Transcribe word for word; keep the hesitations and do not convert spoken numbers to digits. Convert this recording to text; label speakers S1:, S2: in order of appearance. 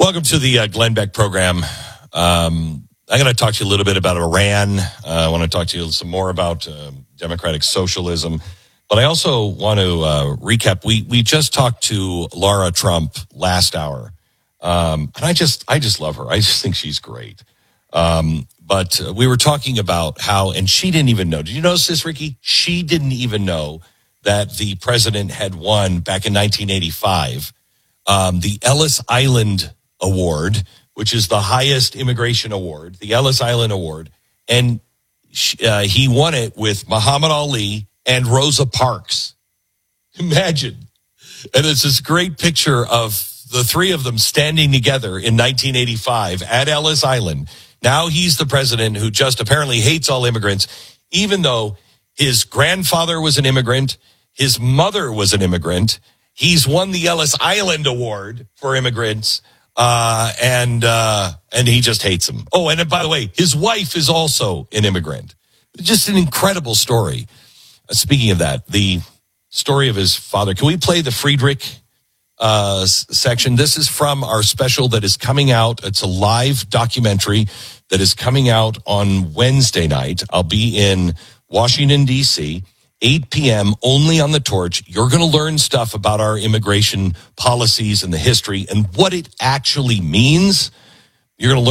S1: Welcome to the uh, Glenn Beck program. Um, I'm going to talk to you a little bit about Iran. Uh, I want to talk to you some more about uh, democratic socialism. But I also want to uh, recap. We we just talked to Laura Trump last hour. Um, and I just I just love her. I just think she's great. Um, but uh, we were talking about how, and she didn't even know. Did you notice this, Ricky? She didn't even know that the president had won back in nineteen eighty-five um, the Ellis Island Award, which is the highest immigration award, the Ellis Island Award. And uh, he won it with Muhammad Ali and Rosa Parks. Imagine. And it's this great picture of the three of them standing together in nineteen eighty-five at Ellis Island. Now he's the president who just apparently hates all immigrants, even though his grandfather was an immigrant, his mother was an immigrant. He's won the Ellis Island Award for immigrants, uh, and uh, and he just hates them. Oh, and by the way, his wife is also an immigrant. Just an incredible story. Uh, speaking of that, the story of his father. Can we play the Friedrich uh, s- section? This is from our special that is coming out. It's a live documentary that is coming out on Wednesday night. I'll be in Washington, D C, eight p.m. only on the Torch. You're going to learn stuff about our immigration policies and the history and what it actually means. You're going to learn